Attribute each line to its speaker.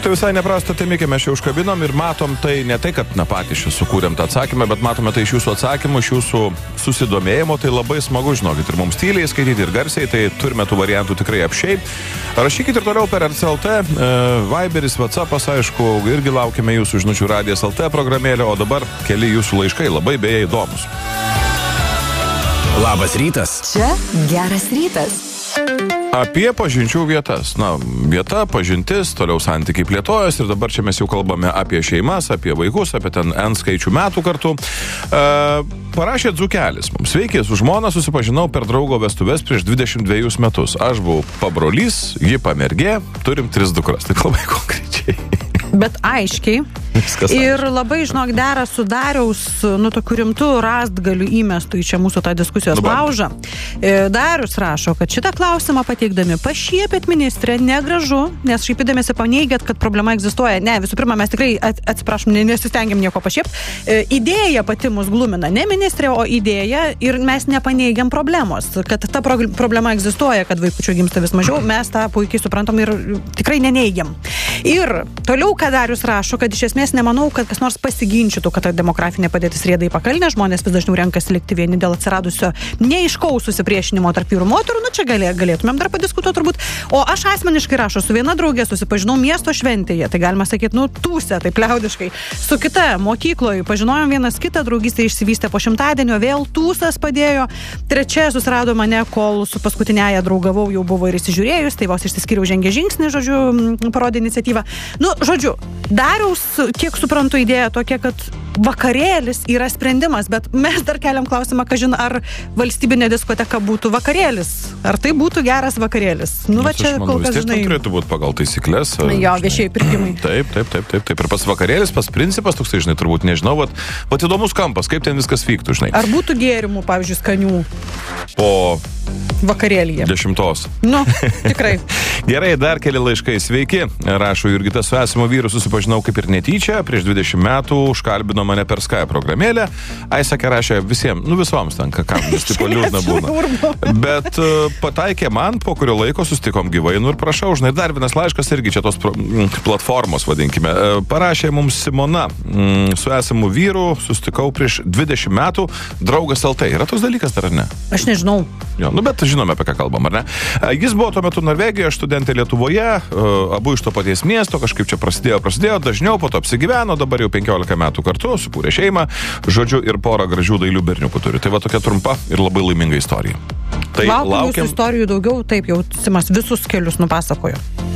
Speaker 1: Tai visai neprastą temikį mes jau užkabinom ir matom tai ne tai, kad patys čia sukūrėm tą atsakymą, bet matome tai iš jūsų atsakymų, iš jūsų susidomėjimo, tai labai smagu, žinokit, ir mums tyliai skaityti, ir garsiai, tai turime tų variantų tikrai apšiai. Rašykit ir toliau per RCLT, Viberis, WhatsAppas, aišku, irgi laukiame jūsų žinučių Radijas LT programėlę, o dabar keli jūsų laiškai, labai beje įdomus.
Speaker 2: Labas rytas.
Speaker 3: Čia geras rytas.
Speaker 1: Apie pažinčių vietas. Na, vieta, pažintis, toliau santykiai plėtojas ir dabar čia mes jau kalbame apie šeimas, apie vaikus, apie ten N skaičių metų kartu. Parašė Dzukelis mums. Sveiki, su žmona susipažinau per draugo vestuves prieš 22 metus. Aš buvau pabrolys, ji pamergė, turim 3 dukras. Tai labai konkrečiai.
Speaker 4: Bet aiškiai.
Speaker 1: Viskas
Speaker 4: ir labai, žinok, dera su Dariaus, tokiu rimtu rastgaliu įmestu į čia mūsų tą diskusijos laužą. Darius rašo, kad šitą klausimą pateikdami pašiepėt ministrę negražu, nes šaipydamėsi paneigėt, kad problema egzistuoja. Ne, visų pirma, mes tikrai atsiprašom, nesistengiam nieko pašiepti. Idėja pati mus glumina, ne ministrė, o idėja ir mes nepaneigiam problemos. Kad ta problema egzistuoja, kad vaikučių gimsta vis mažiau, mes tą puikiai suprantam ir tikrai neneigiam. Ir toliau, ką Darius rašo, kad iš esmės nemanau, kad kas nors pasiginčytų, kad ta demografinė padėtis rieda į pakalnę, žmonės vis dažniau renkasi likti vieni dėl atsiradusio neaiškaus susipriešinimo tarp vyrų moterų, nu čia galėtumėm dar padiskutuoti turbūt. O aš asmeniškai rašo, su viena draugė susipažinau miesto šventėje, tai galima sakyti, tūsę, taip liaudiškai. Su kita mokykloje pažinojom vienas kitą, draugystė išsivystė po 100-dienio, vėl tūsas padėjo. Trečia susirado mane, kol su paskutinėje draugavau, jau buvo ir įsižiūrėjus, tai vos išsiskiriau, žengė žingsnį, žodžiu, parodė iniciatyvą. Žodžiu, Dariaus, kiek suprantu, idėja tokia, kad vakarėlis yra sprendimas, bet mes dar keliam klausimą, kažin, ar valstybinė diskoteka būtų vakarėlis. Ar tai būtų geras vakarėlis? Va čia kol kas, žinai.
Speaker 1: Tai turėtų būti pagal taisyklės.
Speaker 4: Jo, viešieji pirkimai.
Speaker 1: Taip. Ir pas vakarėlis, pas principas, toksai, žinai, turbūt nežinau, vat įdomus kampas, kaip ten viskas vyktų, žinai.
Speaker 4: Ar būtų gėrimų, pavyzdžiui, skanių?
Speaker 1: Po
Speaker 4: vakarėlyje.
Speaker 1: 10.
Speaker 4: Tikrai.
Speaker 1: Gerai, dar keli laiškai. Sveiki, rašo Jurgita, su esamu vyru susipažinau kaip ir netyčia, prieš 20 metų užkalbino mane per Skype programėlę. Aisakė rašė visiems, visoms ten, kam vis tipo liūdna būna. Bet pataikė man, po kurio laiko susitikom gyvai, ir prašau, žinai, dar vienas laiškas irgi čia tos platformos, vadinkime. Parašė mums Simona, su esamu vyru susitikau prieš 20 metų, draugas LT. Yra toks dalykas, ar ne?
Speaker 4: Aš nežinau.
Speaker 1: Jo, bet žinome, apie ką kalbam, ar ne? Jis buvo tuo metu Norvegijoje, studentė Lietuvoje, abu iš to paties miesto, kažkaip čia prasidėjo, dažniau po to apsigyveno, dabar jau 15 metų kartu, sukūrė šeimą, žodžiu, ir porą gražių dailių berniukų turi. Tai va tokia trumpa ir labai laiminga istorija. Tai
Speaker 4: laukiam jūsų istorijų daugiau, taip jau Simas visus kelius nupasakojo.